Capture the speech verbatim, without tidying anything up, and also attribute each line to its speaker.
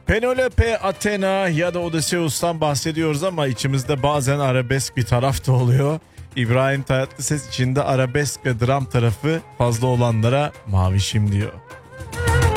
Speaker 1: Penelope, Athena ya da Odysseus'tan bahsediyoruz ama içimizde bazen arabesk bir taraf da oluyor. İbrahim Tatlıses içinde arabesk ve dram tarafı fazla olanlara mavişim diyor.